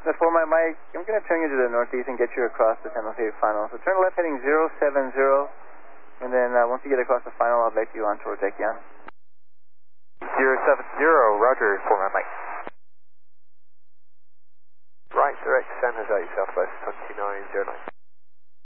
for my mic, I'm going to turn you to the northeast and get you across the San Jose final. So turn left heading 070, and then once you get across the final, I'll back you on towards Ekian. 070, roger, for my mic. Right, direct San Jose, southwest 2909.